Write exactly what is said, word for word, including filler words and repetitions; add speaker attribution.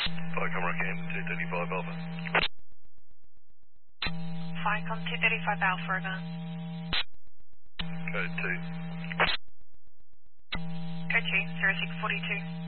Speaker 1: Vicom Rockham, two thirty-five Alpha.
Speaker 2: Vicom two thirty-five Alpha, over.
Speaker 1: Code two.
Speaker 2: Code two, zero six four two.